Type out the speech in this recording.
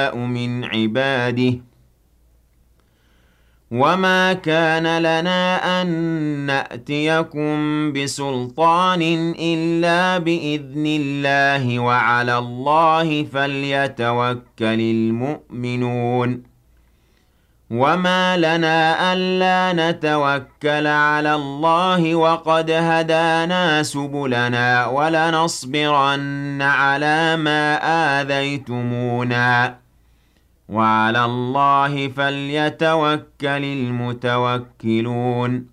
من عباده وما كان لنا أن نأتيكم بسلطان إلا بإذن الله وعلى الله فليتوكل المؤمنون وما لنا ألا نتوكل على الله وقد هدانا سبلنا ولنصبرن على ما آذيتمونا وعلى الله فليتوكل المتوكلون